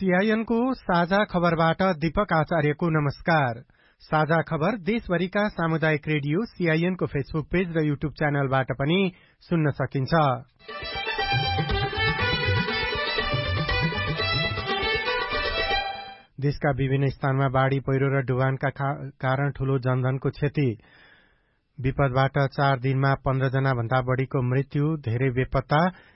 CIN को साझा खबरबाट दीपक आचार्यको नमस्कार। साझा खबर देशभरिका सामुदायिक रेडियो सीआईएन को फेसबुक पेज र युट्युब च्यानलबाट पनि सुन्न सकिन्छ। देशका विभिन्न स्थानमा बाढ़ी पहिरो र डुबानका कारण ठूलो जनधनको क्षति। विपदबाट 4 दिनमा 15 जना भन्दा बढ़ीको मृत्यु, धेरै बेपत्ता,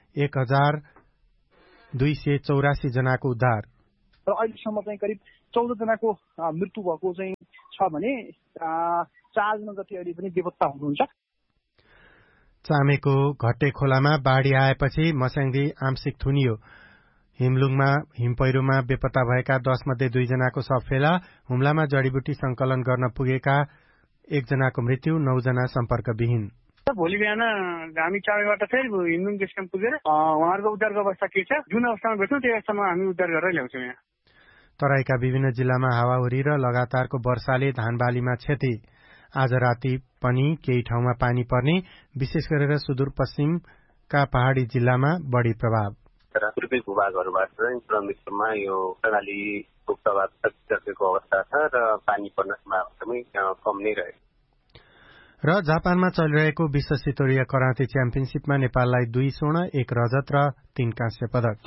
1284 जनाको उद्धार। र अहिलेसम्म चाहिँ करिब 14 जनाको मृत्यु भएको चाहिँ छ भने 4 जना जति अहिले पनि बेपत्ता हुनुहुन्छ। चामेको घट्टे खोलामा बाढ़ी आएपछि मस्याङदी आंशिक थुनियो। हिमलुङमा हिमपहिरोमा बेपत्ता भएका 10 मध्ये 2 जनाको शव फेला। हुम्लामा जडीबुटी संकलन गर्न पुगेका 1 जनाको मृत्यु, 9 जना सम्पर्कविहीन। भोलि बिहान हामी चाबेबाट फेरि हिमलुङ बेस क्याम्प पुगेर उहाँहरूको उद्धारको अवस्था के छ, जुन अवस्थामा भेट्छौँ त्यो अवस्थामा हामी उद्धार गरेर ल्याउँछौँ। यहाँ तराईका विभिन्न जिल्लामा हावाहुरी र लगातारको वर्षाले धानबालीमा क्षति। आज राति पनि केही ठाउँमा पानी पर्ने, विशेष गरेर सुदूरपश्चिमका पहाड़ी जिल्लामा बढी प्रभाव। पूर्वी भूभागहरूबाट चाहिँ क्रमिकमा यो प्रणालीको प्रभाव सकिसकेको अवस्था छ र पानी पर्न एकदमै कम नै रह्यो। र जापानमा चलिरहेको विश्व सितोरिया कराते च्याम्पियनशिपमा नेपाललाई 2 स्वर्ण, 1 रजत र 3 काँस्य पदक।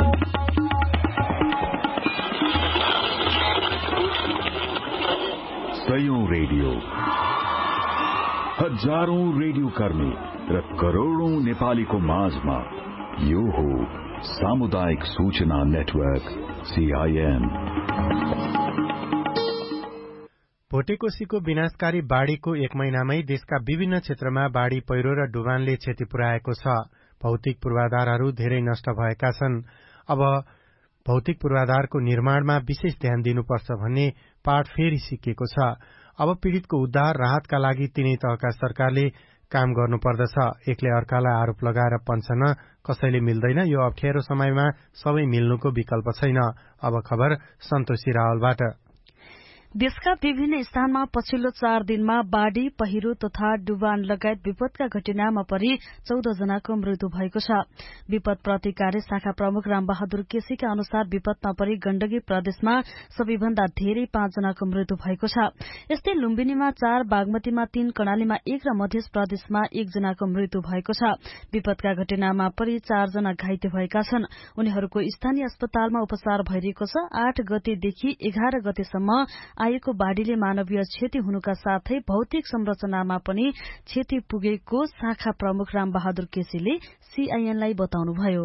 सयौं रेडियो, हजारौं रेडियो कर्मी र करोड़ौं नेपालीको माझमा यो हो सामुदायिक सूचना नेटवर्क सीआईएन। भोटेकोशीको विनाशकारी बाढ़ीको 1 महिनामै देशका विभिन्न क्षेत्रमा बाढ़ी पहिरो र डुबानले क्षति पुर्याएको छ। भौतिक पूर्वाधारहरू धेरै नष्ट भएका छन्। अब भौतिक पूर्वाधारको निर्माणमा विशेष ध्यान दिनुपर्छ भन्ने पाठ फेरि सिकिएको छ। अब पीड़ितको उद्धार राहतका लागि तीनै तहका सरकारले काम गर्नुपर्दछ। एकले अर्कालाई आरोप लगाएर पन्छन कसैले मिल्दैन। यो अप्ठ्यारो समयमा सबै मिल्नुको विकल्प छैन। अब खबर सन्तोषी रावलबाट। देशका विभिन्न स्थानमा पछिल्लो 4 दिनमा बाढ़ी, पहिरो तथा डुबान लगायत विपदका घटनामा परि 14 जनाको मृत्यु भएको छ। विपद प्रतिकारी शाखा प्रमुख रामबहादुर केसीका अनुसार विपदमा परि गण्डकी प्रदेशमा सबैभन्दा धेरै 5 जनाको मृत्यु भएको छ। यस्तै लुम्बिनीमा 4, बागमतीमा 3, कर्णालीमा 1 र मध्य प्रदेशमा 1 जनाको मृत्यु भएको छ। विपदका घटनामा परि 4 जना घाइते भएका छन्। उनीहरूको स्थानीय अस्पतालमा उपचार भइरहेको छ। 8 गतेदेखि 11 गतेसम्म आएको बाढ़ीले मानवीय क्षति हुनुका साथै भौतिक संरचनामा पनि क्षति पुगेको शाखा प्रमुख रामबहादुर केसीले सीआईएनलाई बताउनुभयो।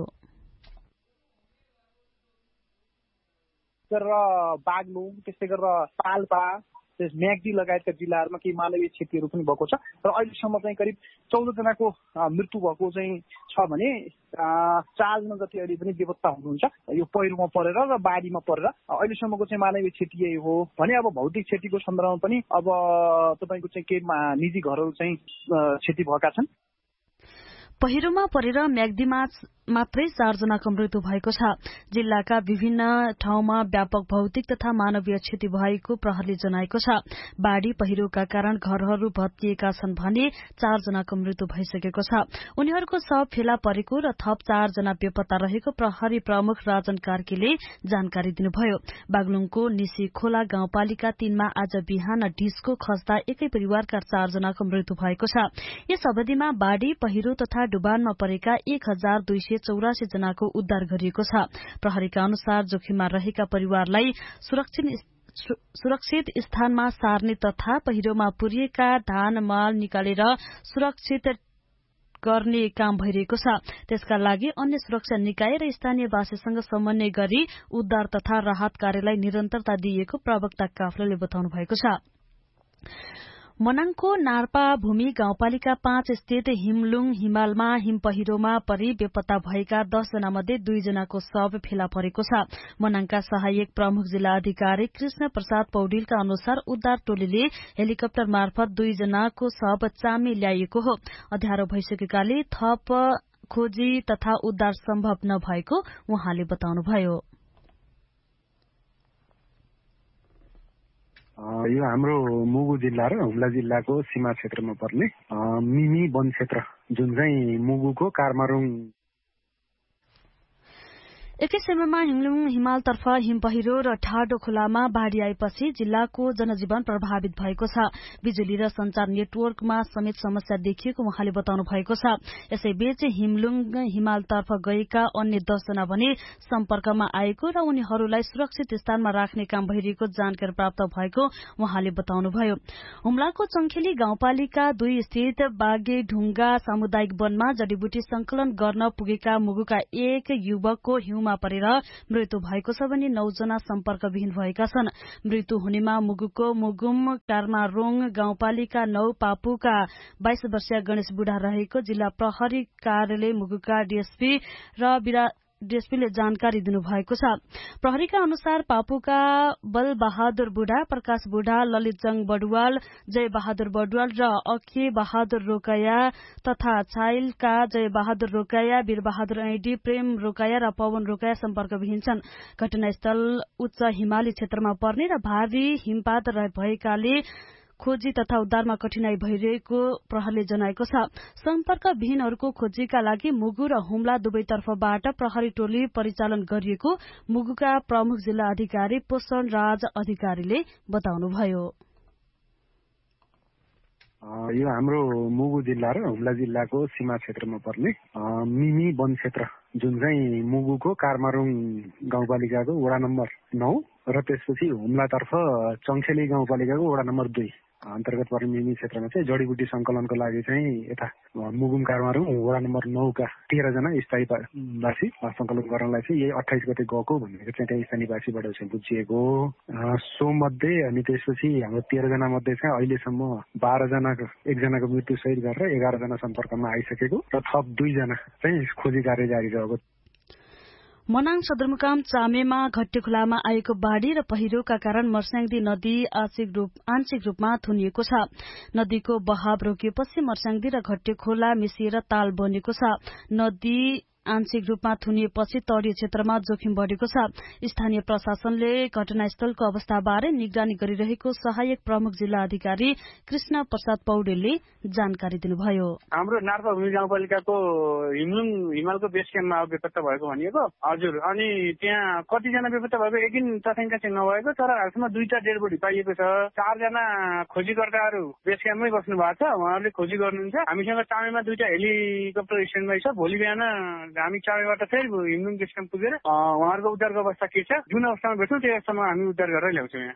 बागलुङ, त्यस्तै गरेर पाल्पा, म्याग्दी लगायतका जिल्लाहरूमा केही मानवीय क्षतिहरू पनि भएको छ। र अहिलेसम्म चाहिँ करिब 14 जनाको मृत्यु भएको चाहिँ छ भने 4 जना जति अहिले पनि बेपत्ता हुनुहुन्छ। यो पहिरोमा परेर र बाढीमा परेर अहिलेसम्मको चाहिँ मानवीय क्षति यही हो भने अब भौतिक क्षतिको सन्दर्भमा पनि अब तपाईको चाहिँ केही निजी घरहरू चाहिँ क्षति भएका छन्। पहिरोमा परेर म्याग्दीमा मात्रै 4 जनाको मृत्यु भएको छ। जिल्लाका विभिन्न ठाउँमा व्यापक भौतिक तथा मानवीय क्षति भएको प्रहरीले जनाएको छ। बाढ़ी पहिरोका कारण घरहरू भत्किएका छन् भने 4 जनाको मृत्यु भइसकेको छ। उनीहरूको शव फेला परेको र थप 4 जना बेपत्ता रहेको प्रहरी प्रमुख राजन कार्कीले जानकारी दिनुभयो। बागलुङको निसी खोला गाउँपालिका 3 मा आज बिहान ढिस्को खस्दा एकै परिवारका 4 जनाको मृत्यु भएको छ। यस अवधिमा बाढ़ी पहिरो तथा डुबानमा परेका 1284 जनाको उद्धार गरिएको छ। प्रहरीका अनुसार जोखिममा रहेका परिवारलाई सुरक्षित स्थानमा सार्ने तथा पहिरोमा पुरिएका धान माल निकालेर सुरक्षित गर्ने काम भइरहेको छ। त्यसका लागि अन्य सुरक्षा निकाय र स्थानीय वासीसँग समन्वय गरी उद्धार तथा राहत कार्यलाई निरन्तरता दिइएको प्रवक्ता काफ्लेले बताउनु भएको छ। मनाङको नार्पा भूमि गाउँपालिका 5 स्थित हिमलुङ हिमालमा हिमपहिरोमा परि बेपत्ता भएका 10 जना मध्ये 2 जनाको शव फेला परेको छ। मनाङका सहायक प्रमुख जिल्ला अधिकारी कृष्ण प्रसाद पौडेलका अनुसार उद्धार टोलीले हेलिकप्टर मार्फत 2 जनाको शव चामे ल्याइएको हो। अध्यारो भइसकेकाले थप खोजी तथा उद्धार सम्भव नभएको उहाँले बताउनुभयो। यो हाम्रो मुगु जिल्ला र हुम्ला जिल्लाको सीमा क्षेत्रमा पर्ने मिमी वन क्षेत्र जुन चाहिँ मुगुको कारमारुङ। एकै समयमा हिमलुङ हिमालतर्फ हिम पहिरो र ठाडो खोलामा बाढ़ी आएपछि जिल्लाको जनजीवन प्रभावित भएको छ। बिजुली र संचार नेटवर्कमा समेत समस्या देखिएको उहाँले बताउनु भएको छ। यसैबीच हिमलुङ हिमालतर्फ गएका अन्य 10 जना भने सम्पर्कमा आएको र उनीहरूलाई सुरक्षित स्थानमा राख्ने काम भइरहेको जानकारी प्राप्त भएको उहाँले बताउनुभयो। हुम्लाको चंखेली गाउँपालिका 2 स्थित बागे ढुंगा सामुदायिक वनमा जडीबुटी संकलन गर्न पुगेका मुगुका एक युवकको हिउँमा परेर मृत्यु भएको छ भने 9 जना सम्पर्कविहीन भएका छन्। मृत्यु हुनेमा मुगुको मुगुम कार्मारोङ गाउँपालिका 9 पापुका 22 वर्षीय गणेश बुढा रहेको जिल्ला प्रहरी कार्यालय मुगुका डीएसपीले जानकारी दिनुभएको छ। प्रहरीका अनुसार पापुका बल बहादुर बुढा, प्रकाश बुढा, ललितजंग बडुवाल, जय बहादुर बडुवाल र अखे बहादुर रोकया तथा छाइलका जय बहादुर रोकया, वीर बहादुर ऐडी, प्रेम रोकया र पवन रोकया सम्पर्कविहीन छन्। घटनास्थल उच्च हिमाली क्षेत्रमा पर्ने र भारी हिमपात भएकाले खोजी तथा उद्धारमा कठिनाई भइरहेको प्रहरीले जनाएको छ। सम्पर्कविहीनहरूको खोजीका लागि मुगु र हुम्ला दुवैतर्फबाट प्रहरी टोली परिचालन गरिएको मुगुका प्रमुख जिल्ला अधिकारी पोषण राज अधिकारीले बताउनुभयो। यो हाम्रो मुगु जिल्ला र हुम्ला जिल्लाको सीमा क्षेत्रमा पर्ने मिमी वन क्षेत्र जुन चाहिँ मुगुको कार्मारोङ गाउँपालिकाको वडा नम्बर 9 र त्यसपछि हुम्लातर्फ चंखेली गाउँपालिकाको वडा नम्बर 2 अन्तर्गत पर्ने मिमी क्षेत्रमा चाहिँ जडीबुटी संकलनको लागि चाहिँ यता मुगुम कार्मारोङ वडा नम्बर 9 का 13 जना स्थायीवासी संकलन गर्नलाई चाहिँ यही 28 गते गएको भनेको चाहिँ त्यहाँ स्थानीयवासीबाट चाहिँ बुझिएको सो मध्ये अनि त्यसपछि हाम्रो 13 जना मध्ये चाहिँ अहिलेसम्म 12 जनाको एकजनाको मृत्यु सहित गरेर 11 जना सम्पर्कमा आइसकेको र थप 2 जना चाहिँ खोजी कार्य जारी रहेको। मनाङ सदरमुकाम चामेमा घट्टे खोलामा आएको बाढ़ी र पहिरोका कारण मर्स्याङदी नदी आंशिक रूपमा थुनिएको छ। नदीको बहाव रोकिएपछि मर्स्याङदी र घट्टे खोला मिसिएर ताल बनेको छ। नदी आंशिक रूपमा थुनिएपछि तटीय क्षेत्रमा जोखिम बढ़ेको छ। स्थानीय प्रशासनले घटनास्थलको अवस्थाबारे निगरानी गरिरहेको सहायक प्रमुख जिल्ला अधिकारी कृष्ण प्रसाद पौडेलले जानकारी दिनुभयो। हाम्रो नार्पा भूमि गाउँपालिकाको हिमलुङ हिमालको बेस क्याम्पमा बेपत्ता भएको भनिएको हजुर। अनि त्यहाँ कतिजना बेपत्ता भएको एकिन तथ्याङ्क चाहिँ नभएको, तर हालसम्म 2टा डेड बडी पाइएको छ। 4 जना खोजीकर्ताहरू बेस क्याम्पमै बस्नु भएको छ, उहाँहरूले खोजी गर्नुहुन्छ। हामीसँग चामेमा 2टा हेलिकप्टर स्ट्यान्डमा छ। भोलि बिहान हामी चामेबाट फेरि हिमलुङ बेस क्याम्प पुगेर उहाँहरूको उद्धारको अवस्था के छ, जुन अवस्थामा भेट्छौँ त्यो अवस्थामा हामी उद्धार गरेर ल्याउँछौँ। यहाँ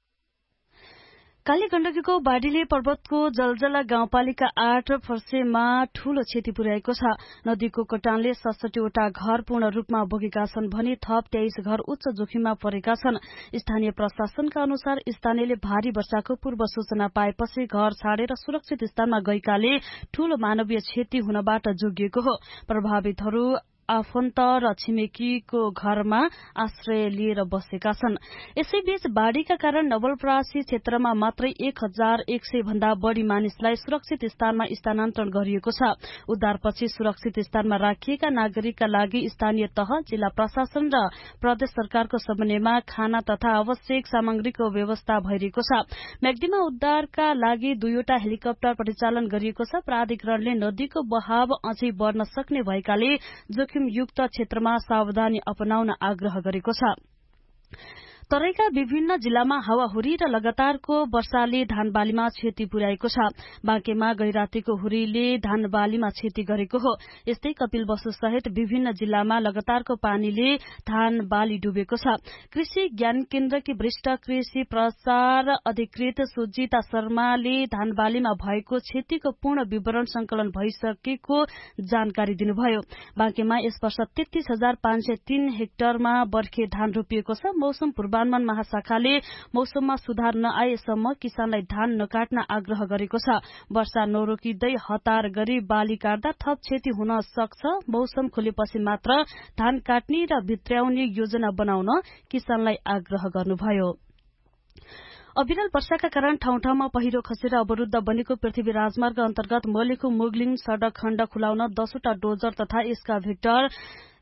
काली गण्डकीको बाढ़ीले पर्वतको जलजला गाउँपालिका 8 फर्सेमा ठूलो क्षति पुर्याएको छ। नदीको कटानले 67 वटा घर पूर्ण रूपमा बगेका छन् भने थप 23 घर उच्च जोखिममा परेका छन्। स्थानीय प्रशासनका अनुसार स्थानीयले भारी वर्षाको पूर्व सूचना पाएपछि घर छाडेर सुरक्षित स्थानमा गएकाले ठूलो मानवीय क्षति हुनबाट जोगिएको हो। प्रभावितहरू आफन्त र छिमेकीको घरमा आश्रय लिएर बसेका छन्। यसैबीच बाढ़ीका कारण नवलपरासी क्षेत्रमा मात्रै 1100 भन्दा बढ़ी मानिसलाई सुरक्षित स्थानमा स्थानान्तरण गरिएको छ। उद्धारपछि सुरक्षित स्थानमा राखिएका नागरिकका लागि स्थानीय तह, जिल्ला प्रशासन र प्रदेश सरकारको समन्वयमा खाना तथा आवश्यक सामग्रीको व्यवस्था भइरहेको छ। म्याग्दीमा उद्धारका लागि 2वटा हेलिकप्टर परिचालन गरिएको छ। प्राधिकरणले नदीको बहाव अझै बढ़न सक्ने भएकाले जोखिमयुक्त क्षेत्रमा सावधानी अपनाउन आग्रह गरेको छ। तराईका विभिन्न जिल्लामा हावाहुरी र लगातारको वर्षाले धानबालीमा क्षति पुर्याएको छ। बाँकेमा गैरातीको हुरीले धानबालीमा क्षति गरेको हो। यस्तै कपिलवस्तु सहित विभिन्न जिल्लामा लगातारको पानीले धानबाली डुबेको छ। कृषि ज्ञान केन्द्रकी वरिष्ठ कृषि प्रचार अधिकृत सुजिता शर्माले धानबालीमा भएको क्षतिको पूर्ण विवरण संकलन भइसकेको जानकारी दिनुभयो। बाँकेमा यस वर्ष 33,503 हेक्टरमा बर्खे धान रोपिएको छ। मौसम पूर्वानुमान महाशाखाले मौसममा सुधार नआएसम्म किसानलाई धान नकाट्न आग्रह गरेको छ। वर्षा नरोकिँदै हतार गरी बाली काट्दा थप क्षति हुन सक्छ। मौसम खुलेपछि मात्र धान काट्ने र भित्र्याउने योजना बनाउन किसानलाई आग्रह गर्नुभयो। अविरल वर्षाका कारण ठाउँ ठाउँमा पहिरो खसेर अवरूद्ध बनेको पृथ्वी राजमार्ग अन्तर्गत मलेखु मुगलिङ सड़क खण्ड खुलाउन 10 वटा डोजर तथा एस्काभेटर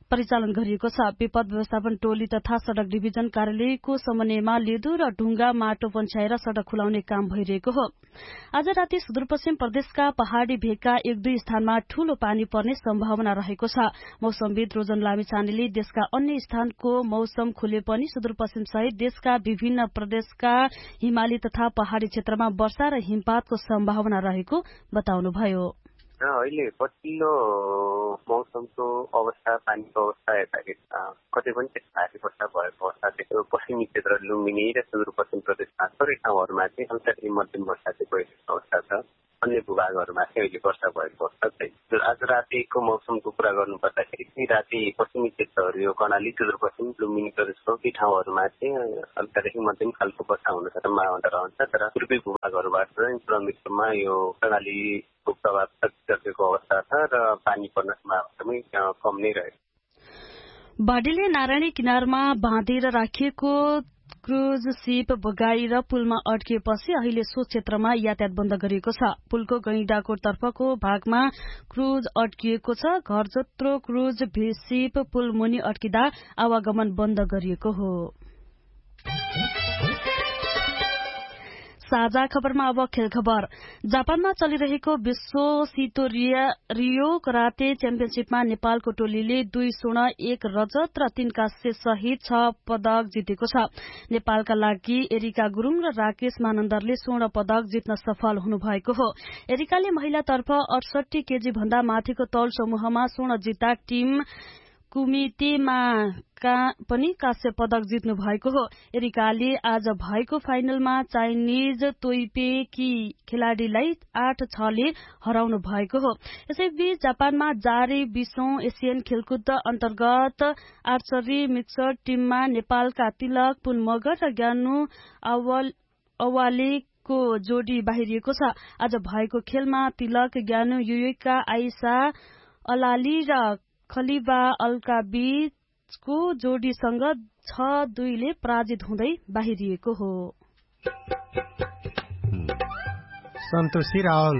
परिचालन गरिएको छ। विपद व्यवस्थापन टोली तथा सड़क डिभिजन कार्यालयको समन्वयमा लेदो र ढुंगा माटो पन्छ्याएर सड़क खुलाउने काम भइरहेको हो। आज राति सुदूरपश्चिम प्रदेशका पहाड़ी भेगका 1-2 स्थानमा ठूलो पानी पर्ने सम्भावना रहेको छ। मौसमविद रोजन लामिछानेले देशका अन्य स्थानको मौसम खुले पनि सुदूरपश्चिम सहित देशका विभिन्न प्रदेशका हिमाली तथा पहाड़ी क्षेत्रमा वर्षा र हिमपातको सम्भावना रहेको बताउनुभयो। अहिले पछिल्लो मौसमको अवस्था, पानीको अवस्था हेर्दाखेरि कतै पनि त्यस्तो भारी वर्षा भएको अवस्था देख्यो। पश्चिमी क्षेत्र लुम्बिनी र सुदूरपश्चिम प्रदेशमा थोरै ठाउँहरूमा चाहिँ हल्का मध्यम वर्षा चाहिँ भइरहेको अवस्था छ। अन्य भूभागहरूमा चाहिँ अहिले वर्षा भएको अवस्था छैन। आज रातिको मौसमको कुरा गर्नुपर्दाखेरि चाहिँ राति पश्चिमी क्षेत्रहरू यो कर्णाली, सुदूरपश्चिम, लुम्बिनी प्रदेशको ती ठाउँहरूमा चाहिँ हल्कादेखि मध्यम खालको वर्षा हुने सम्भावना रहन्छ। तर पूर्वी भूभागहरूबाट क्रमिकमा यो कर्णाली प्रभाव सकिसकेको अवस्था छ र पानी पर्न सम्भावना पनि कम नै रहेको। बाढीले नारायणी किनारमा बाँधेर राखिएको क्रूज शिप बगाएर पुलमा अड्किएपछि अहिले सो क्षेत्रमा यातायात बन्द गरिएको छ। पुलको गैंडाकोट तर्फको भागमा क्रूज अड्किएको छ। घर जत्रो क्रूज शिप पुल मुनि अड्किँदा आवागमन बन्द गरिएको हो। साझा खबरमा अब खेल खबर। जापानमा चलिरहेको विश्व सितो रियो कराते च्याम्पियनशीपमा नेपालको टोलीले 2 स्वर्ण 1 रजत र 3 कांस्य सहित 6 पदक जितेको छ। नेपालका लागि एरिका गुरूङ र राकेश मानन्दरले स्वर्ण पदक जित्न सफल हुनुभएको हो। एरिकाले महिलातर्फ 68 केजी भन्दा माथिको तौल समूहमा स्वर्ण जित्दा टीम कुमितेमा पनि कांस्य पदक जित्नु भएको हो। एरिकाले आज भएको फाइनलमा चाइनिज तोइपेकी खेलाड़ीलाई 8-6 ले हराउनु भएको हो। यसैबीच जापानमा जारी 20औं एसियन खेलकुद अन्तर्गत आर्चरी मिक्सड टीममा नेपालका तिलक पुन मगर र ज्ञानु अवालेको जोडी बाहिरिएको छ। आज भएको खेलमा तिलक ज्ञानु युयुका आइसा अलाली र खलिबा अल्काबीचको जोडीसँग 6-2 ले पराजित हुँदै बाहिरिएको हो। सन्तोषी रावल।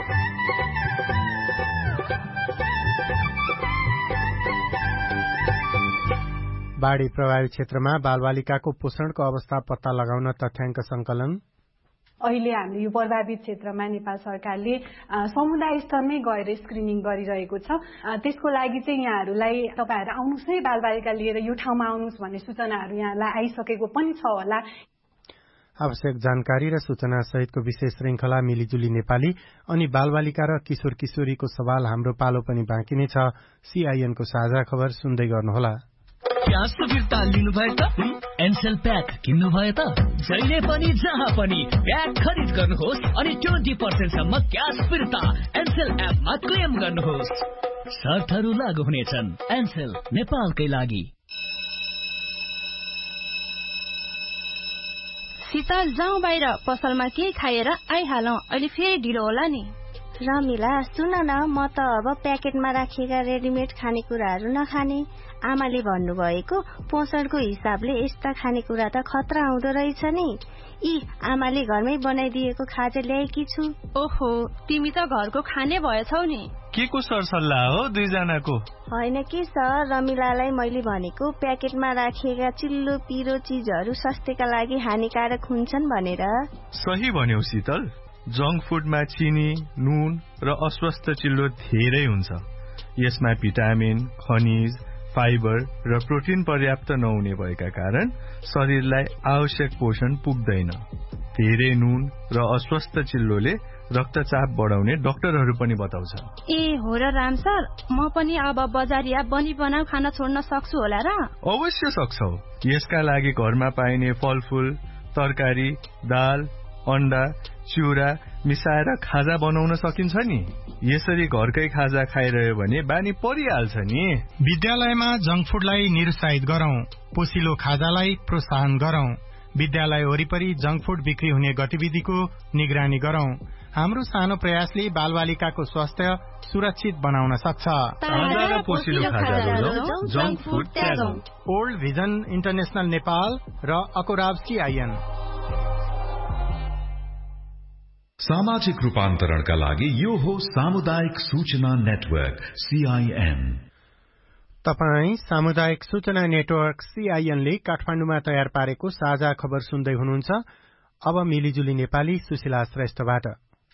बाढ़ी प्रभावित क्षेत्रमा बालबालिकाको पोषणको अवस्था पत्ता लगाउन तथ्याङ्क संकलन। अहिले हामीले यो प्रभावित क्षेत्रमा नेपाल सरकारले समुदाय स्तरमै गएर स्क्रिनिङ गरिरहेको छ। त्यसको लागि चाहिँ यहाँहरूलाई तपाईहरु आउनुस् है, बालबालिका लिएर यो ठाउँमा आउनुस् भन्ने सूचनाहरू यहाँलाई आइसकेको पनि छ होला। आवश्यक जानकारी र सूचना सहितको विशेष श्रृंखला मिलिजुली नेपाली अनि बालबालिका र किशोर किशोरीको सवाल हाम्रो पालो पनि बाँकी नै छ। सीआईएन को साझा खबर सुन्दै गर्नुहोला। क्यासको फिर्ता लिनुभयो त? एनसेल प्याक किन्नुभयो त? जहिले पनि जहाँ पनि प्याक खरिद गर्नुहोस् अनि 20% सम्म क्यास फिर्ता एनसेल एपमा क्लेम गर्नुहोस्। शर्तहरू लागू हुनेछन्। एनसेल नेपालकै लागि। शीतल जाउँ बाहिर, पसलमा केही खाएर आइहालौं, अहिले फेरि ढिलो होला नि। रमिला सुन न, म त अब प्याकेटमा राखिएका रेडिमेड खानेकुराहरू नखाने। आमाले भन्नुभएको पोषणको हिसाबले यस्ता खानेकुरा त खतरा हुँदो रहेछ नि। आमाले घरमै बनाइदिएको खाजा ल्याएकी छु। ओहो, तिमी त घरको खाने भएछौ नि। के को सरसल्लाह हो दुईजनाको? होइन कि सर, रमिलालाई मैले भनेको प्याकेटमा राखिएका चिल्लो पिरो चीजहरू स्वास्थ्यका लागि हानिकारक हुन्छन् भनेर। सही भन्यौ शीतल। जंक फूडमा चिनी, नुन र अस्वस्थ चिल्लो धेरै हुन्छ। यसमा भिटामिन, खनिज, फाइबर र प्रोटिन पर्याप्त नहुने भएका कारण शरीरलाई आवश्यक पोषण पुग्दैन। धेरै नुन र अस्वस्थ चिल्लोले रक्तचाप बढाउने डाक्टरहरू पनि बताउँछ। हो र राम सर, म पनि अब बजारिया बनी बनाऊ खाना छोड्न सक्छु होला र? अवश्य सक्छौ। यसका लागि घरमा पाइने फलफूल, तरकारी, दाल, अण्डा, चिउरा मिसाएर खाजा बनाउन सकिन्छ नि। यसरी घरकै खाजा खाइरह्यो भने बानी परिहाल्छ नि। विद्यालयमा जंक फूडलाई निरुत्साहित गरौं, पोसिलो खाजालाई प्रोत्साहन गरौं। विद्यालय वरिपरि जंक फूड बिक्री हुने गतिविधिको निगरानी गरौं। हाम्रो सानो प्रयासले बालबालिकाको स्वास्थ्य सुरक्षित बनाउन सक्छ। ताजा र पोसिलो खाजा बनाऊ, junk food त्यागौं। Old vision international Nepal र अकोराब सीआईएन। सामाजिक रूपान्तरणका लागि यो हो सामुदायिक सूचना नेटवर्क सीआईएन। तपाई सामुदायिक सूचना नेटवर्क CIN ले काठमाडौँमा तयार पारेको साझा खबर सुन्दै हुनुहुन्छ। अब मिलिजुली नेपाली सुशीला श्रेष्ठबाट।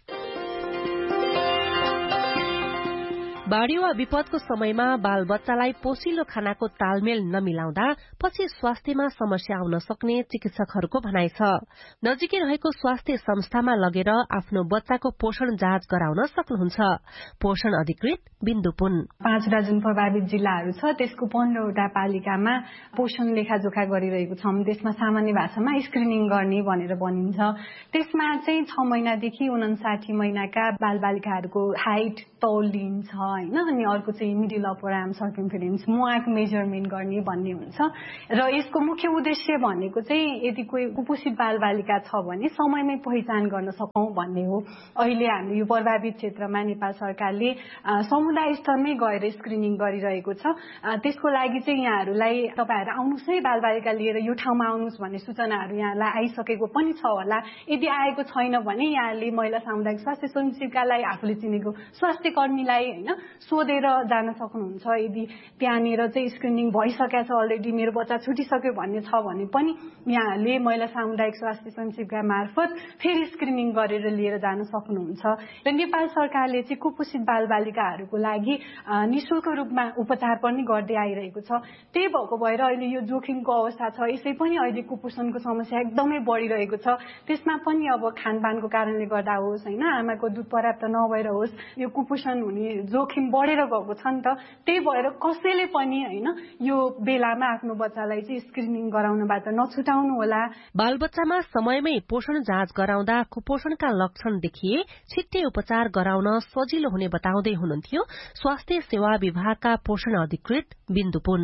बाढ़ी वा विपदको समयमा बाल बच्चालाई पोषिलो खानाको तालमेल नमिलाउँदा पछि स्वास्थ्यमा समस्या आउन सक्ने चिकित्सकहरूको भनाइ छ। नजिकै रहेको स्वास्थ्य संस्थामा लगेर आफ्नो बच्चाको पोषण जाँच गराउन सक्नुहुन्छ। पोषण अधिकृत बिन्दु पुन। 5 जुन प्रभावित जिल्लाहरू छ त्यसको 15वटा पालिकामा पोषण लेखाजोखा गरिरहेको छौं। त्यसमा सामान्य भाषामा स्क्रिनिङ गर्ने भनेर भनिन्छ। त्यसमा चाहिँ 6 महिनादेखि 59 महिनाका बालबालिकाहरूको हाइट तौल लिइन्छ हैन, अनि अर्को चाहिँ middle upper arm circumference मुहाको measurement गर्ने भन्ने हुन्छ। र यसको मुख्य उद्देश्य भनेको चाहिँ यदि कोही कुपोषित बालबालिका छ भने समयमै पहिचान गर्न सकौं भन्ने हो। अहिले हामीले यो प्रभावित क्षेत्रमा नेपाल सरकारले समुदाय स्तरमै गएर स्क्रिनिङ गरिरहेको छ। त्यसको लागि चाहिँ यहाँहरूलाई तपाईहरु आउनुस् है, बालबालिका लिएर यो ठाउँमा आउनुस् भन्ने सूचनाहरू यहाँलाई आइसकेको पनि छ होला। यदि आएको छैन भने यहाँले महिला सामुदायिक स्वास्थ्य स्वयंसेविकालाई, आफूले चिनेको स्वास्थ्य कर्मीलाई हैन सोधेर जान सक्नुहुन्छ। यदि त्यहाँनिर चाहिँ स्क्रिनिङ भइसकेको छ, अलरेडी मेरो बच्चा छुटिसक्यो भन्ने छ भने पनि यहाँले महिला सामुदायिक स्वास्थ्य स्वयंसेविका मार्फत फेरि स्क्रिनिङ गरेर लिएर जान सक्नुहुन्छ। र नेपाल सरकारले चाहिँ कुपोषित बालबालिकाहरूको लागि निशुल्क रूपमा उपचार पनि गर्दै आइरहेको छ। त्यही भएको भएर अहिले यो जोखिमको अवस्था छ। यसै पनि अहिले कुपोषणको समस्या एकदमै बढिरहेको छ। त्यसमा पनि अब खानपानको कारणले गर्दा होस् हैन, आमाको दुध पर्याप्त नभएर होस्, यो कुपोषण हुने जोखिम बढेर गएको छ नि त। त्यही भएर कसैले पनि हैन यो बेलामा आफ्नो बच्चालाई चाहिँ स्क्रिनिङ गराउनबाट नछुटाउनु होला। बालबच्चामा समयमै पोषण जाँच गराउँदा कुपोषणका लक्षण देखिए छिट्टै उपचार गराउन सजिलो हुने बताउँदै हुनुहुन्थ्यो स्वास्थ्य सेवा विभागका पोषण अधिकृत बिन्दु पुन।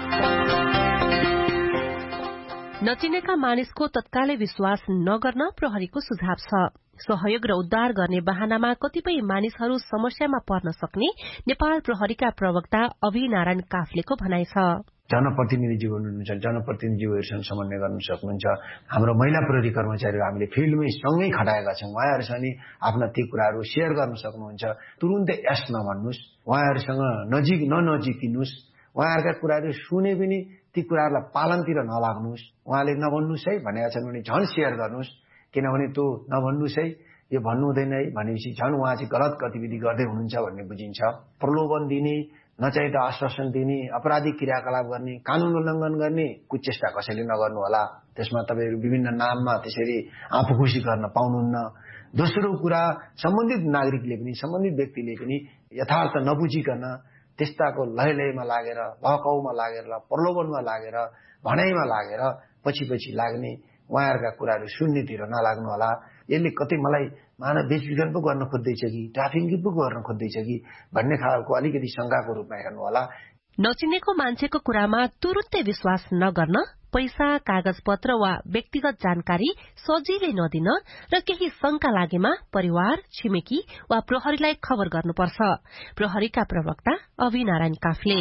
नचिनेका मानिसको तत्कालै विश्वास नगर्न प्रहरीको सुझाव छ। सहयोग र उद्धार गर्ने बहानामा कतिपय मानिसहरू समस्यामा पर्न सक्ने नेपाल प्रहरीका प्रवक्ता अभिनारायण काफ्लेको भनाइ छ। जनप्रतिनिधिज्यू हुनुहुन्छ, जनप्रतिनिधिज्यूहरूसँग समन्वय गर्न सक्नुहुन्छ। हाम्रो महिला प्रहरी कर्मचारीहरू हामीले फिल्डमै सँगै खटाएका छौं। उहाँहरूसँग नि आफ्ना ती कुराहरू शेयर गर्न सक्नुहुन्छ। तुरुन्तै यस नभन्नुस्, उहाँहरूसँग नजिकिनुस्, उहाँहरूका कुराहरू सुने पनि ती कुराहरूलाई पालनतिर नलाग्नुस्। उहाँले नभन्नुस् है भनेका छन् भने झन् शेयर गर्नुस्, किनभने त्यो नभन्नुस् है, यो भन्नु हुँदैन है भनेपछि झन् उहाँ चाहिँ गलत गतिविधि गर्दै हुनुहुन्छ भन्ने बुझिन्छ। प्रलोभन दिने, नचाहिँदा आश्वासन दिने, आपराधिक क्रियाकलाप गर्ने, कानून उल्लङ्घन गर्ने कुचेष्टा कसैले नगर्नु होला। त्यसमा तपाईहरु विभिन्न नाममा त्यसरी आफू खुसी गर्न पाउनुहुन्न। दोस्रो कुरा, सम्बन्धित नागरिकले पनि, सम्बन्धित व्यक्तिले पनि यथार्थ नबुझिकन त्यस्ताको लयमा लागेर, भकाउमा लागेर, प्रलोभनमा लागेर, भनाइमा लागेर पछि लाग्ने, उहाँहरूका कुराहरू सुन्नेतिर नलाग्नु होला। यसले कतै मलाई मानव बेचबिखन पो गर्न खोज्दैछ कि ट्राफिकिङ पो गर्न खोज्दैछ कि भन्ने खालको अलिकति शंकाको रूपमा हेर्नु होला। नचिनेको मान्छेको कुरामा तुरुन्तै विश्वास नगर्न, पैसा, कागजपत्र वा व्यक्तिगत जानकारी सजिलै नदिन र केही शंका लागेमा परिवार, छिमेकी वा प्रहरीलाई खबर गर्नुपर्छ। प्रहरीका प्रवक्ता अभिनारायण काफ्ले।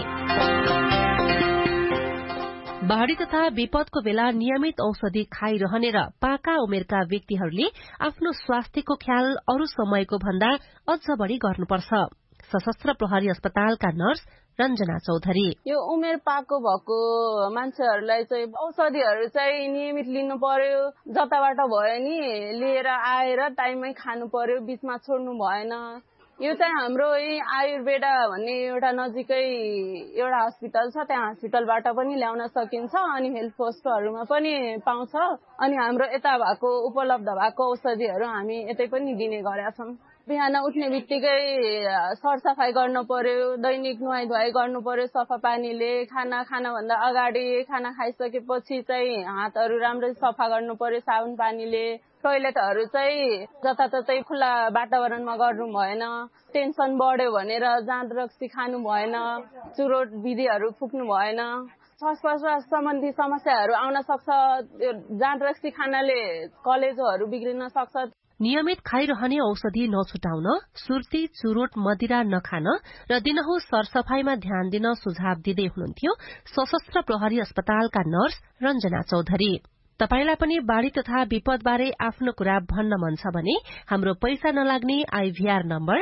बाढ़ी तथा विपदको बेला नियमित औषधि खाइरहने र पाका उमेरका व्यक्तिहरूले आफ्नो स्वास्थ्यको ख्याल अरू समयको भन्दा अझ बढ़ी गर्नुपर्छ। सशस्त्र प्रहरी अस्पतालका नर्स रञ्जना चौधरी। यो उमेर पाको भएको मान्छेहरूलाई चाहिँ औषधिहरू चाहिँ नियमित लिनु पर्यो। जताबाट भयो नि लिएर आएर टाइममै खानु पर्यो, बीचमा छोड्नु भएन। यो चाहिँ हाम्रो आयुर्वेदा भन्ने एउटा नजिकै एउटा हस्पिटल छ, त्यहाँ हस्पिटलबाट पनि ल्याउन सकिन्छ। अनि हेल्थ पोस्टहरूमा पनि पाउँछ। अनि हाम्रो यता भएको उपलब्ध भएको औषधिहरू हामी यतै पनि दिने गरेका छौं। बिहान उठ्ने बित्तिकै सरसफाई गर्नु पर्यो, दैनिक नुहाई धुवाई गर्नु पर्यो सफा पानीले। खाना खानभन्दा अगाडि, खाना खाइसकेपछि चाहिँ हातहरू राम्ररी सफा गर्नु पर्यो साबुन पानीले। टोयलेटहरू चाहिँ जताततै खुल्ला वातावरणमा गर्नु भएन। टेन्सन बढ्यो भनेर जाँड रक्सी खानु भएन, चुरोट विधिहरू फुक्नु भएन। श्वास सम्बन्धी समस्याहरू आउन सक्छ। जाँड रक्सी खानाले कलेजोहरू बिग्रिन सक्छ। नियमित खाइरहने औषधि नछुटाउन, सुर्ती, चुरोट, मदिरा नखान र दिनहु सरसफाईमा ध्यान दिन सुझाव दिँदै हुनुहुन्थ्यो सशस्त्र प्रहरी अस्पतालका नर्स रञ्जना चौधरी। तपाईलाई पनि बाढ़ी तथा विपदबारे आफ्नो कुरा भन्न मन छ भने हाम्रो पैसा नलाग्ने आईभीआर नम्बर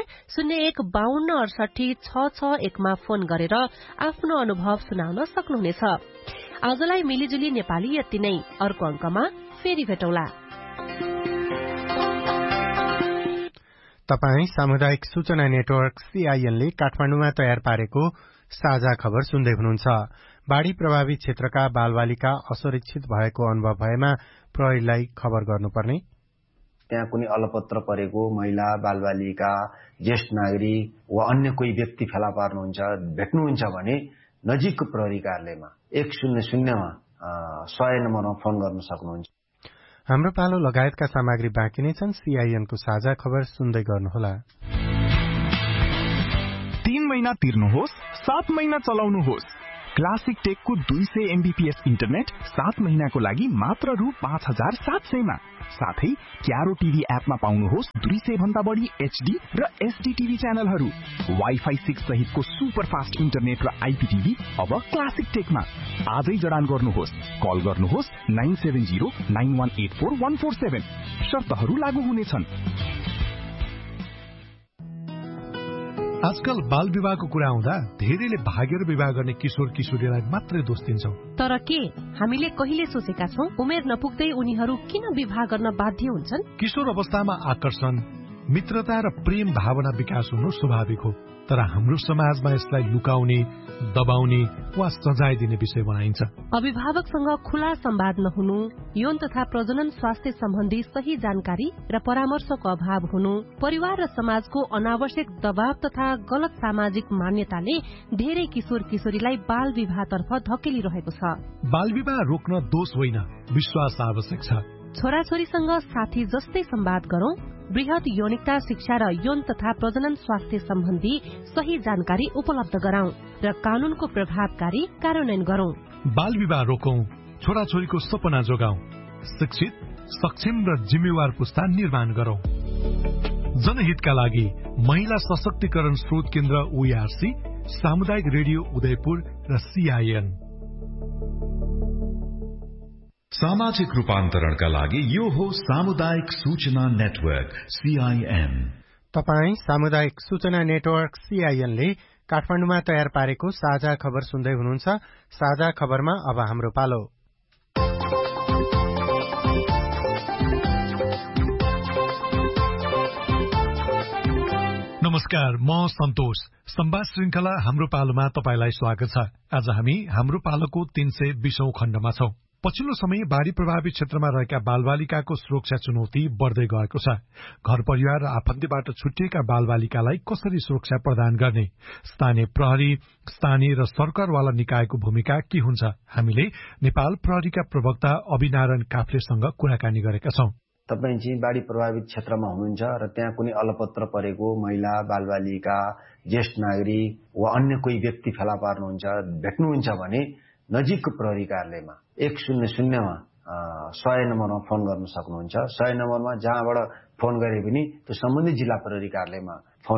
0152686661 मा फोन गरेर आफ्नो अनुभव सुनाउन सक्नुहुनेछ। आजलाई मिलिजुली नेपाली यति नै। अर्को अंकमा फेरि भेटौला। तपाई सामुदायिक सूचना नेटवर्क CIN ले काठमाडौँमा तयार पारेको साझा खबर सुन्दै हुनुहुन्छ। बाढ़ी प्रभावित क्षेत्रका बालबालिका असुरक्षित भएको अनुभव भएमा प्रहरीलाई खबर गर्नुपर्ने, त्यहाँ कुनै अलपत्र परेको महिला, बालबालिका, ज्येष्ठ नागरिक वा अन्य कोही व्यक्ति फेला पार्नुहुन्छ, भेट्नुहुन्छ भने नजिकको प्रहरी कार्यालयमा 100 मा 100 नम्बरमा फोन गर्न सक्नुहुन्छ। हाम्रो पालो लगायतका सामग्री बाँकी नै छन्। CIN को साझा खबर सुन्दै गर्नुहोला। 3 महिना तिर्नुहोस्, 7 महिना चलाउनुहोस्। क्लासिक टेकको 200 MBPS इन्टरनेट 7 महिनाको लागि मात्र रु 5700 मा। साथै क्यारो टिभी एपमा पाउनुहोस् 200 भन्दा बढी HD र SD टिभी च्यानलहरू। वाइफाई 6 सहितको सुपर फास्ट इन्टरनेट र IPTV अब क्लासिक टेकमा। आजै जडान गर्नुहोस्। कल गर्नुहोस् 9709184147। शर्तहरू लागू हुनेछन्। आजकल बाल विवाहको कुरा आउँदा धेरैले भागेर विवाह गर्ने किशोर किशोरीलाई मात्रै दोष दिन्छौं। तर के हामीले कहिले सोचेका छौं उमेर नपुग्दै उनीहरू किन विवाह गर्न बाध्य हुन्छन्? किशोर अवस्थामा आकर्षण, मित्रता र प्रेम भावना विकास हुनु स्वाभाविक हो, तर हाम्रो समाजमा यसलाई लुकाउने, दबाउने वा सजाय दिने विषय बनाइन्छ। अभिभावकसँग खुला संवाद नहुनु, यौन तथा प्रजनन स्वास्थ्य सम्बन्धी सही जानकारी र परामर्शको अभाव हुनु, परिवार र समाजको अनावश्यक दबाव तथा गलत सामाजिक मान्यताले धेरै किशोर किशोरीलाई बाल विवाहतर्फ धकेलिरहेको छ। बाल विवाह रोक्न दोष होइन, विश्वास आवश्यक छ। छोराछोरीसँग साथी जस्तै संवाद गरौं, वृहत यौनिकता शिक्षा र यौन तथा प्रजनन स्वास्थ्य सम्बन्धी सही जानकारी उपलब्ध गराउँ र कानूनको प्रभावकारी कार्यान्वयन गरौं। बाल विवाह रोकौं, छोराछोरीको सपना जोगाउँ, शिक्षित, सक्षम र जिम्मेवार पुस्ता निर्माण गरौं। जनहितका लागि महिला सशक्तिकरण स्रोत केन्द्र OERC, सामुदायिक रेडियो उदयपुर र CIN। सामाजिक रूपान्तरणका लागि यो हो सामुदायिक सूचना नेटवर्क CIN। तपाई सामुदायिक सूचना नेटवर्क CIN ले काठमाडौँमा तयार पारेको साझा खबर सुन्दै हुनुहुन्छ। साझा खबरमा अब हाम्रो पालो। नमस्कार, म सन्तोष। संवाद श्रृंखला हाम्रो पालोमा तपाईलाई स्वागत छ। आज हामी हाम्रो पालोको 320औं खण्डमा छौं। पछिल्लो समय बाढ़ी प्रभावित क्षेत्रमा रहेका बालबालिकाको सुरक्षा चुनौती बढ़दै गएको छ। घर परिवार र आफन्तबाट छुटिएका बालबालिकालाई कसरी सुरक्षा प्रदान गर्ने, स्थानीय प्रहरी, स्थानीय र सरकारवाला निकायको भूमिका के हुन्छ? हामीले नेपाल प्रहरीका प्रवक्ता अभिनारायण काफ्लेसँग कुराकानी गरेका छौं। तपाईँ चाहिँ बाढ़ी प्रभावित क्षेत्रमा हुनुहुन्छ र त्यहाँ कुनै अलपत्र परेको महिला, बालबालिका, ज्येष्ठ नागरिक वा अन्य कोही व्यक्ति फेला पार्नुहुन्छ, भेट्नुहुन्छ भने नजिकको प्रहरी कार्यालयमा 100 मा 100 नम्बरमा फोन गर्न सक्नुहुन्छ। 100 नम्बरमा जहाँबाट फोन गरे पनि त्यो सम्बन्धित जिल्ला प्रहरी कार्यालयमा फोन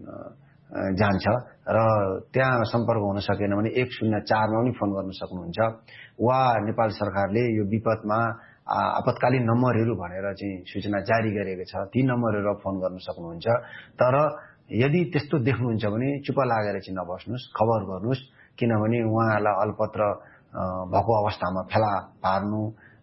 जान्छ र त्यहाँ सम्पर्क हुन सकेन भने 104 मा पनि फोन गर्न सक्नुहुन्छ। वा नेपाल सरकारले यो विपदमा आपतकालीन नम्बरहरू भनेर चाहिँ सूचना जारी गरेको छ, ती नम्बरहरू फोन गर्न सक्नुहुन्छ। तर यदि त्यस्तो देख्नुहुन्छ भने चुप लागेर चाहिँ नबस्नुहोस्, खबर गर्नुहोस्, किनभने उहाँहरूलाई अलपत्र भएको अवस्थामा फेला पार्नु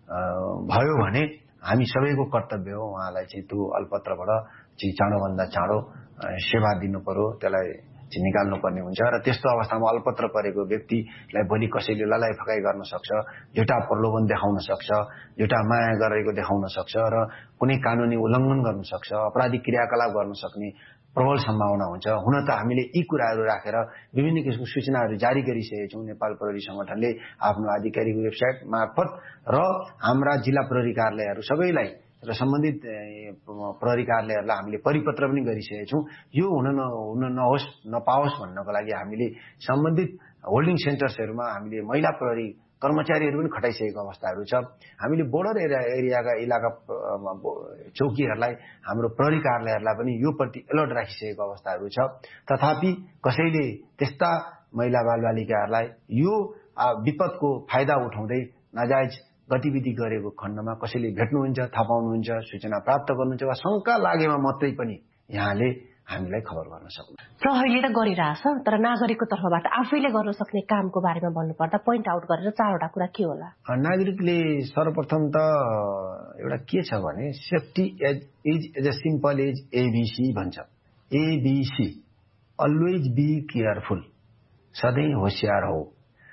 भयो भने हामी सबैको कर्तव्य हो उहाँलाई चाहिँ त्यो अल्पत्रबाट चाहिँ चाँडोभन्दा चाँडो सेवा दिनु पर्यो, त्यसलाई चाहिँ निकाल्नु पर्ने हुन्छ। र त्यस्तो अवस्थामा अल्पत्र परेको व्यक्तिलाई भोलि कसैले ललाइ फकाइ गर्न सक्छ, झुटा प्रलोभन देखाउन सक्छ, झुटा माया गरेको देखाउन सक्छ र कुनै कानुनी उल्लङ्घन गर्न सक्छ, अपराधिक क्रियाकलाप गर्न सक्ने प्रबल सम्भावना हुन्छ। हुन त हामीले यी कुराहरू राखेर विभिन्न किसिमको सूचनाहरू जारी गरिसकेका छौँ। नेपाल प्रहरी संगठनले आफ्नो आधिकारिक वेबसाइट मार्फत र हाम्रा जिल्ला प्रहरी कार्यालयहरू सबैलाई र सम्बन्धित प्रहरी कार्यालयहरूलाई हामीले परिपत्र पनि गरिसकेका छौँ। यो हुन नहोस्, नपाओस् भन्नको लागि हामीले सम्बन्धित होल्डिङ सेन्टर्सहरूमा हामीले महिला प्रहरी कर्मचारीहरू पनि खटाइसकेको अवस्थाहरू छ। हामीले बोर्डर एरियाका इलाका चौकीहरूलाई, हाम्रो प्रहरी कार्यालयहरूलाई पनि यो प्रति अलर्ट राखिसकेको अवस्थाहरू छ। तथापि कसैले त्यस्ता महिला बालबालिकाहरूलाई यो विपदको फाइदा उठाउँदै नाजायज गतिविधि गरेको खण्डमा कसैले भेट्नुहुन्छ, थाहा पाउनुहुन्छ, सूचना प्राप्त गर्नुहुन्छ वा शंका लागेमा मात्रै पनि यहाँले हामीलाई खबर गर्न सक्नुहुन्छ। प्रहरीले त गरिरहेछ, तर नागरिकको तर्फबाट आफैले गर्न सक्ने कामको बारेमा भन्नुपर्दा पोइन्ट आउट गरेर 4वटा कुरा के होला? नागरिकले सर्वप्रथम त एउटा के छ भने safety is as simple as ABC भन्छ। एबीसी अलवेज बी केयरफुल, सधैँ होशियार हो।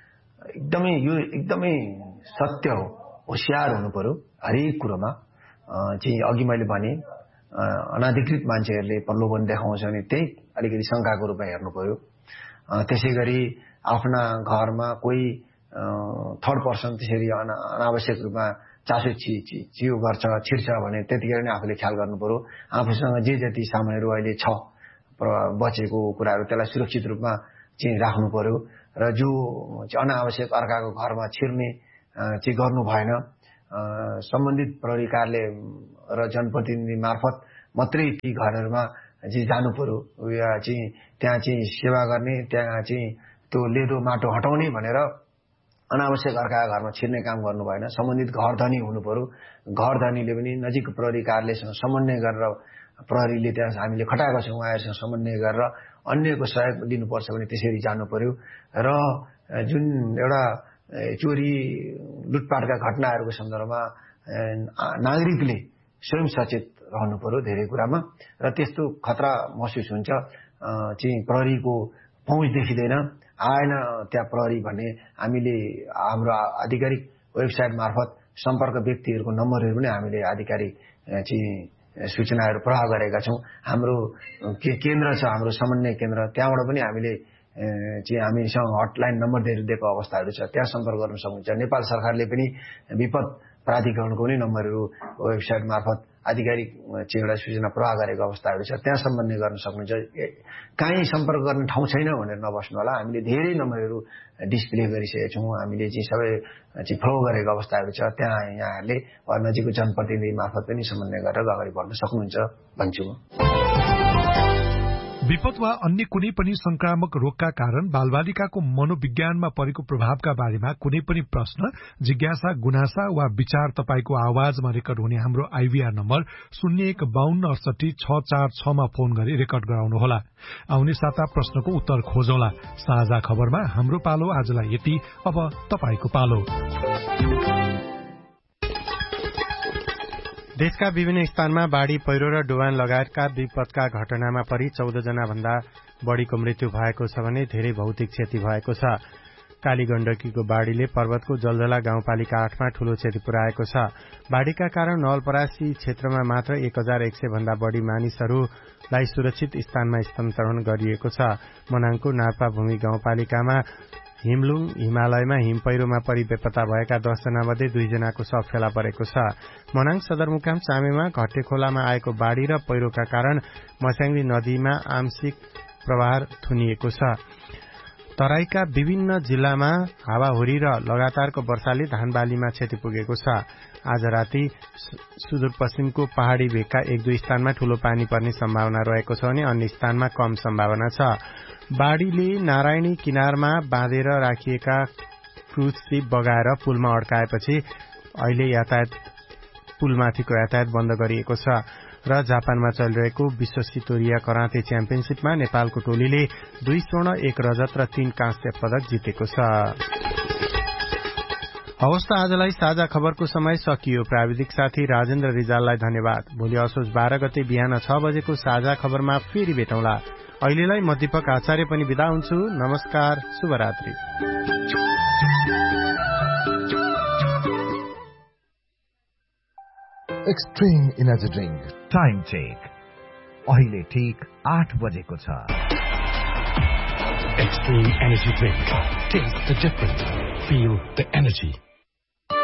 यो एकदमै सत्य हो, होशियार हुनु पर्यो हरेक कुरोमा। चाहिँ अघि मैले भने अनाधिकृत मान्छेहरूले प्रलोभन देखाउँछ भने त्यही अलिकति शंकाको रूपमा हेर्नु पर्यो। त्यसै गरी आफ्ना घरमा कोही थर्ड पर्सन त्यसरी अनावश्यक रूपमा चासो चियो गर्छ, छिर्छ भने त्यतिखेर नै आफूले ख्याल गर्नु पर्यो। आफूसँग जे जति सामानहरू अहिले छ बचेको कुराहरू त्यसलाई सुरक्षित रूपमा चाहिँ राख्नु पर्यो र जो अनावश्यक अर्काको घरमा छिर्ने चाहिँ गर्नु भएन। सम्बन्धित प्रहरी कार्यालय र जनप्रतिनिधि मार्फत मात्रै ती घरहरूमा चाहिँ जानु पर्यो या चाहिँ त्यहाँ चाहिँ सेवा गर्ने, त्यहाँ चाहिँ त्यो लेदो माटो हटाउने भनेर अनावश्यक अर्काका घरमा छिर्ने काम गर्नु भएन। सम्बन्धित घर धनी हुनु पर्यो। घर धनीले पनि नजिक प्रहरी कार्यालयसँग समन्वय गरेर प्रहरीले त्यहाँ हामीले खटाएका छौँ उहाँहरूसँग समन्वय गरेर अन्यको सहयोग लिनुपर्छ भने त्यसरी जानु पर्यो। र जुन एउटा चोरी लुटपाटका घटनाहरूको सन्दर्भमा नागरिकले स्वयं सचेत रहनु पर्यो धेरै कुरामा। र त्यस्तो खतरा महसुस हुन्छ चाहिँ प्रहरीको पहुँच देखिँदैन, आएन त्यहाँ प्रहरी भन्ने हामीले हाम्रो आधिकारिक वेबसाइट मार्फत सम्पर्क व्यक्तिहरूको नम्बरहरू पनि हामीले आधिकारिक चाहिँ सूचनाहरू प्रवाह गरेका छौँ। हाम्रो केन्द्र छ, हाम्रो समन्वय केन्द्र, त्यहाँबाट पनि हामीले चाहिँ हामीसँग हटलाइन नम्बरहरू दिएको अवस्थाहरू छ, त्यहाँ सम्पर्क गर्न सक्नुहुन्छ। नेपाल सरकारले पनि विपद प्राधिकरणको पनि नम्बरहरू वेबसाइट मार्फत आधिकारिक चाहिँ एउटा सूचना प्रवाह गरेको अवस्थाहरू छ, त्यहाँ समन्वय गर्न सक्नुहुन्छ। कहीँ सम्पर्क गर्ने ठाउँ छैन भनेर नबस्नु होला, हामीले धेरै नम्बरहरू डिस्प्ले गरिसकेका छौँ, हामीले चाहिँ सबै चाहिँ फ्लो गरेको अवस्थाहरू छ। त्यहाँ यहाँहरूले वा नजिकको जनप्रतिनिधि मार्फत पनि समन्वय गरेर अगाडि बढ्न सक्नुहुन्छ भन्छु म। विपद वा अन्य कुनै पनि संक्रामक रोगका कारण बालबालिकाको मनोविज्ञानमा परेको प्रभावका बारेमा कुनै पनि प्रश्न, जिज्ञासा, गुनासा वा विचार तपाईको आवाजमा रेकर्ड हुने हाम्रो आइभीआर नम्बर 0152686446 मा फोन गरी रेकर्ड गराउनुहोला। आउने साता प्रश्नको उत्तर खोजौला। साझा खबरमा हाम्रो पालो आजलाई यति। अब तपाईको पालो। देशका विभिन्न स्थानमा बाढ़ी, पहिरो र डुबान लगायतका विपदका घटनामा परि 14 जना भन्दा बढ़ीको मृत्यु भएको छ भने धेरै भौतिक क्षति भएको छ। काली गण्डकीको बाढ़ीले पर्वतको जलझला गाउँपालिका 8 मा ठूलो क्षति पुर्याएको छ। बाढ़ीका कारण नवलपरासी क्षेत्रमा मात्र 1100 भन्दा बढ़ी मानिसहरूलाई सुरक्षित स्थानमा स्थानान्तरण गरिएको छ। मनाङको नार्पाभूमि गाउँपालिकामा हिमलुङ हिमालयमा हिम पहिरोमा परि बेपत्ता भएका 10 जना मध्ये 2 जनाको शव फेला परेको छ। मनाङ सदरमुकाम चामेमा घट्टे खोलामा आएको बाढ़ी र पहिरोका कारण मस्याङली नदीमा आंशिक प्रवाह थुनिएको छ। तराईका विभिन्न जिल्लामा हावाहुरी र लगातारको वर्षाले धानबालीमा क्षति पुगेको छ। आज राति सुदूरपश्चिमको पहाड़ी भेगका 1-2 स्थानमा ठूलो पानी पर्ने सम्भावना रहेको छ भने अन्य स्थानमा कम सम्भावना छ। बाढ़ीले नारायणी किनारमा बाँधेर राखिएका क्रूज शिप बगाएर पुलमा अड्काएपछि अहिले पुलमाथिको यातायात बन्द गरिएको छ। र जापानमा चलिरहेको विश्व सितोरिया कराते च्याम्पियनशीपमा नेपालको टोलीले 2 स्वर्ण 1 रजत र 3 काँस्य पदक जितेको छ। हवस् त आजलाई साझा खबरको समय सकियो। प्राविधिक साथी राजेन्द्र रिजाललाई धन्यवाद। भोलि असोज 12 गते बिहान 6 बजेको साझा खबरमा फेरि भेटौँला। अहिलेलाई म दीपक आचार्य पनि बिदा हुन्छु। नमस्कार, शुभरात्रि। Extreme energy drink time check अहिले ठीक 8 बजेको छ। Extreme energy drink, test the difference, feel the energy.